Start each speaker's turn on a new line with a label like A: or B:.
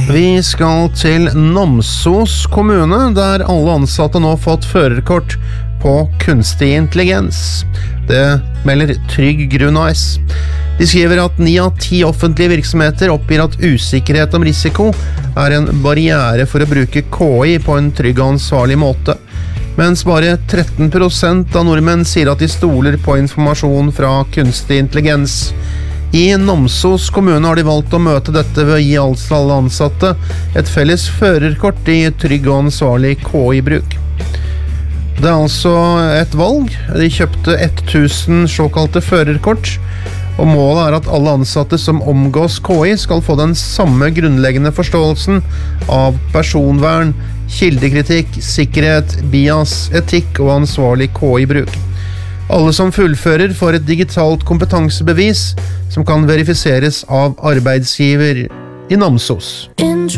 A: Vi skal til Namsos kommune, der alle ansatte nå har fått førerkort på kunstig intelligens. Det melder Trygg Grunn AS. De skriver at 9 av 10 offentlige virksomheter oppgir at usikkerhet om risiko er en barriere for å bruke KI på en trygg og ansvarlig måte, mens bare 13% av nordmenn sier at de stoler på informasjon fra kunstig intelligens. I Namsos kommune har de valgt å møte dette ved å gi alle ansatte et felles førerkort i trygg og ansvarlig KI-bruk. Det er altså et valg. De kjøpte 1000 såkalte førerkort, og målet er at alle ansatte som omgås KI skal få den samme grunnleggende forståelsen av personvern, kildekritikk, sikkerhet, bias, etikk og ansvarlig KI-bruk. Alle som fullfører får et digitalt kompetansebevis som kan verifiseres av arbeidsgiver i Namsos.